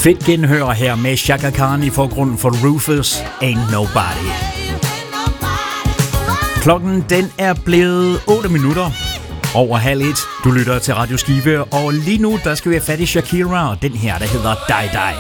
Fedt genhør her med Chaka Khan i forgrunden for Rufus, Ain't Nobody. Klokken den er blevet 8 minutter over 12:30. Du lytter til Radio Skive, og lige nu der skal vi have fat i Shakira, og den her der hedder Die Die.